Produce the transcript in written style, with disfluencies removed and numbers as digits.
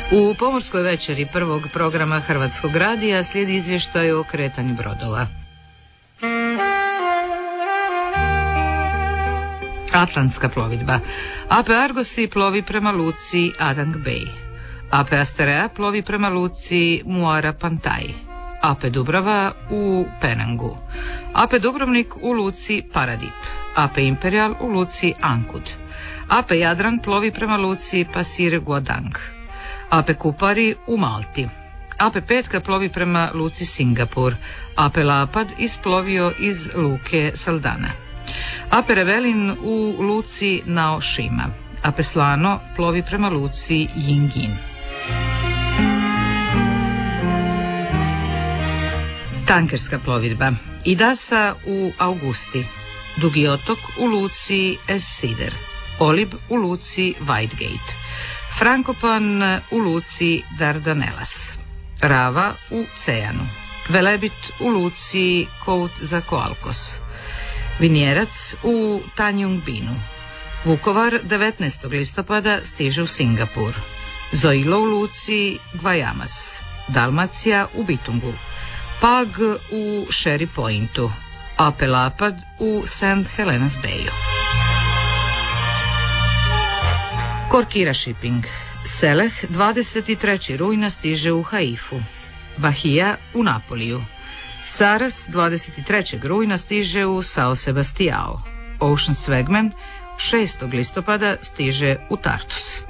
U pomorskoj večeri prvog programa Hrvatskog radija slijedi izvještaj o kretanju brodova. Atlantska plovidba. AP Argosi plovi prema luci Adang Bay. AP Asterea plovi prema luci Muara Pantai. AP Dubrava u Penangu. AP Dubrovnik u luci Paradip. AP Imperial u luci Ankud. AP Jadran plovi prema luci Pasir Guadang. AP Kupari u Malti. AP Petka plovi prema luci Singapur. AP Lapad isplovio iz luke Saldana. AP Revelin u luci Naoshima. AP Slano plovi prema luci Yingin. Tankerska plovidba. Idasa u Augusti. Dugi otok u luci Es-Sider. Olib u luci Whitegate. Frankopan u luci Dardanelas. Rava u Cejanu. Velebit u luci Kout za Koalkos. Vinjerac u Tanjung Binu. Vukovar 19. listopada stiže u Singapur. Zoilo u luci Guayamas. Dalmacija u Bitungu. Pag u Sherry Pointu. AP Lapad u St. Helena's Bayu. Korkira Shipping. Seleh 23. rujna stiže u Haifu. Bahia u Napoliju. Saras 23. rujna stiže u Sao Sebastiao. Ocean Swagman 6. listopada stiže u Tartus.